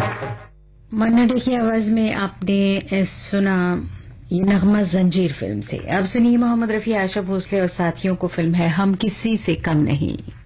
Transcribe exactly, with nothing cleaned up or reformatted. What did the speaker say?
मन्ना day की आवाज में आपने सुना ये नगमा जंजीर फिल्म से। अब सुनिए मोहम्मद रफी, आशा भोसले और साथियों को फिल्म है हम किसी से कम नहीं।